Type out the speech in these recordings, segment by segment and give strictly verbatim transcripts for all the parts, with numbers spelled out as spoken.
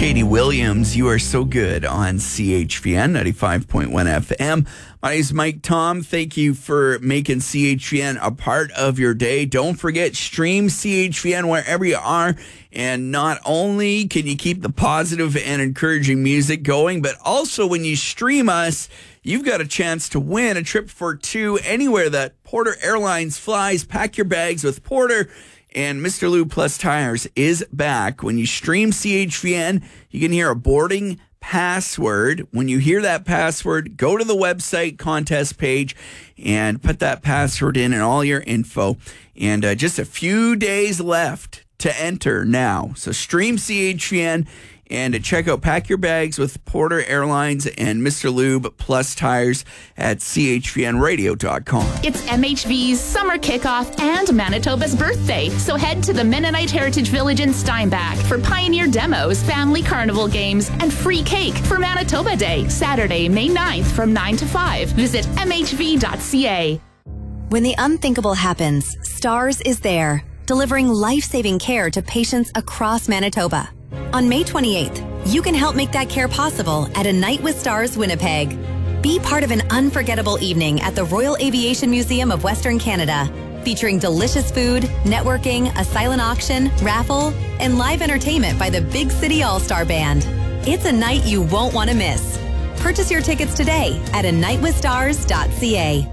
Katie Williams, you are so good on C H V N ninety-five point one F M. My name is Mike Tom. Thank you for making C H V N a part of your day. Don't forget, stream C H V N wherever you are. And not only can you keep the positive and encouraging music going, but also when you stream us, you've got a chance to win a trip for two anywhere that Porter Airlines flies. Pack your bags with Porter. And Mister Lube Plus Tires is back. When you stream C H V N, you can hear a boarding password. When you hear that password, go to the website contest page and put that password in and all your info. And uh, just a few days left to enter now. So stream C H V N and check out Pack Your Bags with Porter Airlines and Mister Lube Plus Tires at C H V N radio dot com. It's M H V's summer kickoff and Manitoba's birthday. So head to the Mennonite Heritage Village in Steinbach for pioneer demos, family carnival games, and free cake for Manitoba Day, Saturday, May ninth from nine to five. Visit M H V dot C A. When the unthinkable happens, STARS is there, delivering life-saving care to patients across Manitoba. On May twenty-eighth, you can help make that care possible at A Night with Stars Winnipeg. Be part of an unforgettable evening at the Royal Aviation Museum of Western Canada, featuring delicious food, networking, a silent auction, raffle, and live entertainment by the Big City All-Star Band. It's a night you won't want to miss. Purchase your tickets today at a night with stars dot c a.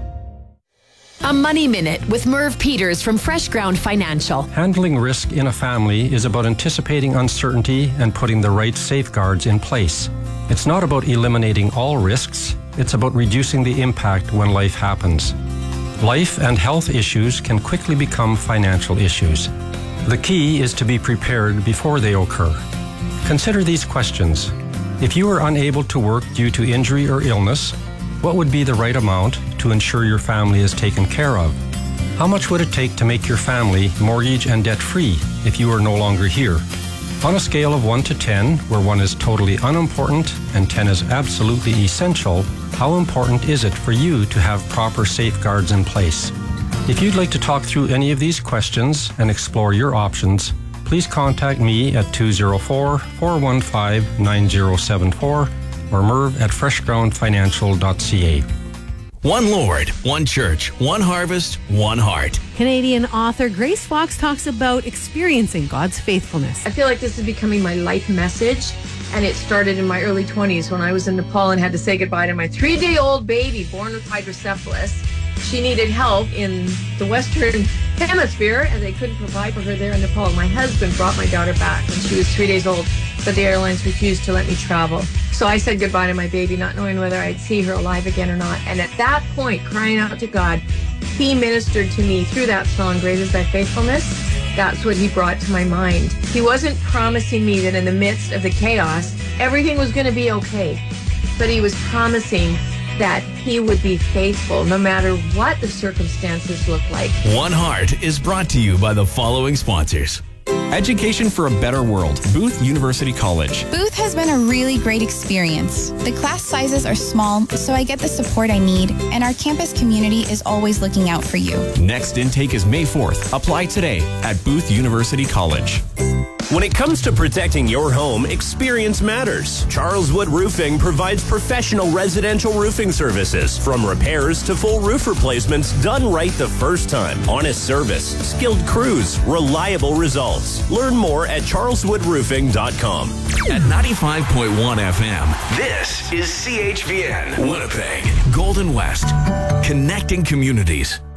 A Money Minute with Merv Peters from Fresh Ground Financial. Handling risk in a family is about anticipating uncertainty and putting the right safeguards in place. It's not about eliminating all risks, it's about reducing the impact when life happens. Life and health issues can quickly become financial issues. The key is to be prepared before they occur. Consider these questions. If you are unable to work due to injury or illness, what would be the right amount to ensure your family is taken care of? How much would it take to make your family mortgage and debt-free if you are no longer here? On a scale of one to ten, where one is totally unimportant and ten is absolutely essential, how important is it for you to have proper safeguards in place? If you'd like to talk through any of these questions and explore your options, please contact me at two oh four, four one five, nine oh seven four or Merv at fresh ground financial dot c a. One Lord, one church, one harvest, one heart. Canadian author Grace Fox talks about experiencing God's faithfulness. I feel like this is becoming my life message, and it started in my early twenties when I was in Nepal and had to say goodbye to my three-day-old baby born with hydrocephalus. She needed help in the Western Hemisphere, and they couldn't provide for her there in Nepal. My husband brought my daughter back when she was three days old, but the airlines refused to let me travel. So I said goodbye to my baby, not knowing whether I'd see her alive again or not. And at that point, crying out to God, he ministered to me through that song, Great is Thy Faithfulness. That's what he brought to my mind. He wasn't promising me that in the midst of the chaos, everything was going to be okay. But he was promising that he would be faithful no matter what the circumstances look like. One Heart is brought to you by the following sponsors. Education for a Better World, Booth University College. Booth has been a really great experience. The class sizes are small, so I get the support I need, and our campus community is always looking out for you. Next intake is May fourth. Apply today at Booth University College. When it comes to protecting your home, experience matters. Charles Wood Roofing provides professional residential roofing services, from repairs to full roof replacements done right the first time. Honest service, skilled crews, reliable results. Learn more at charles wood roofing dot com. At ninety-five point one F M, this is C H V N, Winnipeg, Golden West, connecting communities.